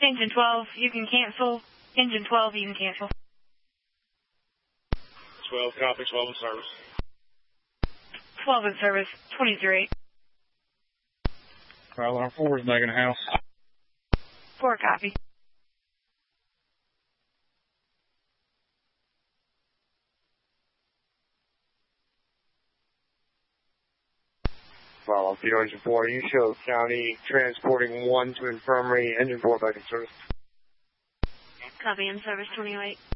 Engine 12, you can cancel. Engine 12, you can cancel. 12, copy, 12 in service. 12 in service, 23. Alarm 4 is making a house. 4 copy. Follow Feeder Engine 4, you show County transporting 1 to infirmary, Engine 4 back in service. Copy, in service 28.